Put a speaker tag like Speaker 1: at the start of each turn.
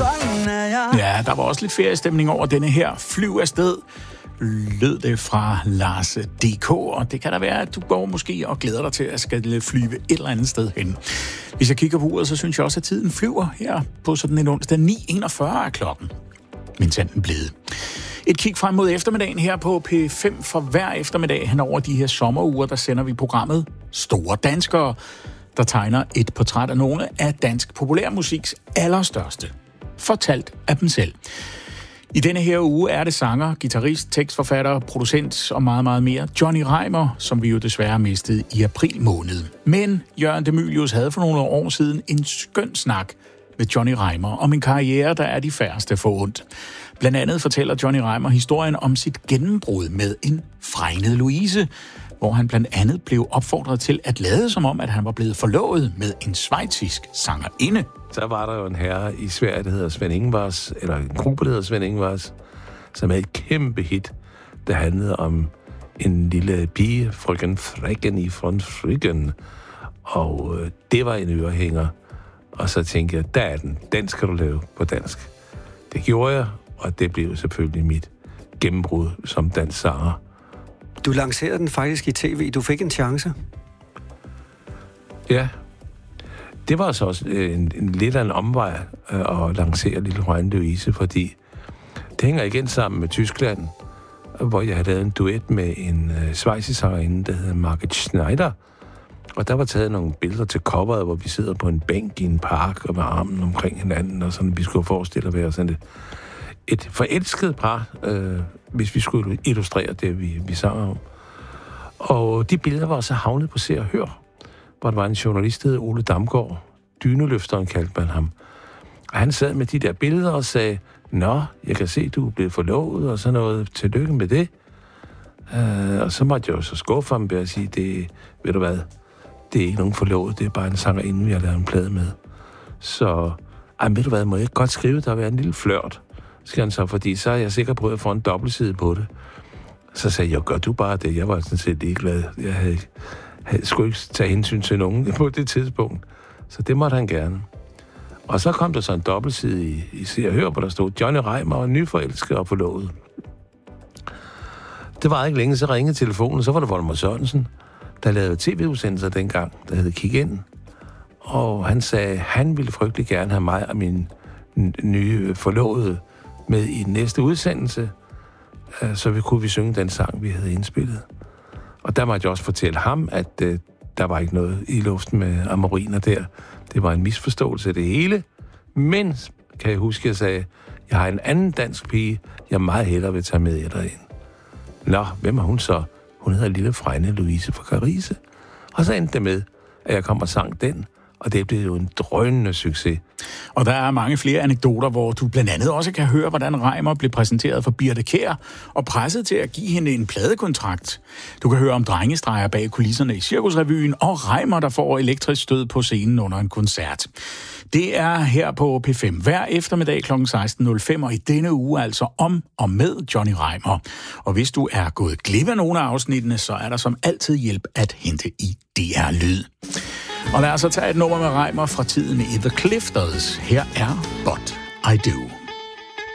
Speaker 1: Ja, der var også lidt feriestemning over denne her Flyv afsted, lød det fra Lars DK, og det kan da være, at du går måske og glæder dig til at skal flyve et eller andet sted hen. Hvis jeg kigger på uret, så synes jeg også, at tiden flyver her på sådan en onsdag. 9:41 er klokken. Men den blevet. Et kig frem mod eftermiddagen her på P5, for hver eftermiddag hen over de her sommeruger, der sender vi programmet Store Danskere, der tegner et portræt af nogle af dansk populærmusiks allerstørste. Fortalt af dem selv. I denne her uge er det sanger, guitarist, tekstforfatter, producent og meget, meget mere Johnny Reimer, som vi jo desværre mistede i april måned. Men Jørgen de Mylius havde for nogle år siden en skøn snak med Johnny Reimer om en karriere, der er de færreste forundt. Blandt andet fortæller Johnny Reimer historien om sit gennembrud med en fregnet Louise, hvor han blandt andet blev opfordret til at lade som om, at han var blevet forlovet med en schweizisk sangerinde.
Speaker 2: Så var der jo en herre i Sverige, der hedder Sven Ingvars, eller en gruppe, der hedder Sven Ingvars, som havde et kæmpe hit, der handlede om en lille pige, frøken Frækken i von Fryggen. Og det var en ørehænger. Og så tænkte jeg, der er den skal du lave på dansk. Det gjorde jeg, og det blev selvfølgelig mit gennembrud som dansk sanger.
Speaker 3: Du lancerede den faktisk i tv. Du fik en chance.
Speaker 2: Ja. Det var så også en lidt af en omvej at lancere Lille Røgne Louise, fordi det hænger igen sammen med Tyskland, hvor jeg havde lavet en duet med en schweizisk sangerinde, der hedder Margit Schneider. Og der var taget nogle billeder til coveret, hvor vi sidder på en bænk i en park og med armen omkring hinanden, og sådan, vi skulle forestille at være sådan et forelsket par, hvis vi skulle illustrere det, vi sang om. Og de billeder var så havnet på Se og Hør, hvor der var en journalist, der hed Ole Damgaard. Dyneløfteren kaldte man ham. Og han sad med de der billeder og sagde, nå, jeg kan se, du er blevet forlovet, og sådan noget. Tillykke med det. Og så måtte jeg jo så skuffe ham ved at sige, ved du hvad, det er ikke nogen forlovet, det er bare en sangerinde, vi har lavet en plade med. Så, ved du hvad, må jeg godt skrive, der vil være en lille flørt, skal han så, fordi så er jeg sikker på, at jeg får en dobbeltside på det. Så sagde jeg, gør du bare det. Jeg var sådan set ligeglad. Jeg havde skulle ikke tage hensyn til nogen på det tidspunkt. Så det måtte han gerne. Og så kom der så en dobbeltside i Se og Hør, hvor der stod Johnny Reimer og nyforelsket og forlovet. Det var ikke længe, så ringede telefonen, så var det Volmer Sørensen, der lavede tv-udsendelser dengang, der hed Kig Ind. Og han sagde, han ville frygtelig gerne have mig og min nye forlovede med i den næste udsendelse, så kunne vi synge den sang, vi havde indspillet. Og der måtte jeg også fortælle ham, at der var ikke noget i luften med amoriner der. Det var en misforståelse af det hele. Men, kan jeg huske, jeg sagde, jeg har en anden dansk pige, jeg meget hellere vil tage med jer derind. Nå, hvem er hun så? Hun hedder Lille Fregne Louise fra Carise. Og så endte det med, at jeg kom og sang den, og det blev jo en drønende succes.
Speaker 1: Og der er mange flere anekdoter, hvor du blandt andet også kan høre, hvordan Reimer blev præsenteret for Birthe Kjær og presset til at give hende en pladekontrakt. Du kan høre om drengestreger bag kulisserne i Cirkusrevyen og Reimer, der får elektrisk stød på scenen under en koncert. Det er her på P5 hver eftermiddag kl. 16.05, og i denne uge altså om og med Johnny Reimer. Og hvis du er gået glip af nogle af afsnittene, så er der som altid hjælp at hente i DR Lyd. Og lad os så tage et nummer med Reimer fra tiden i The Clifters. Her er But I Do.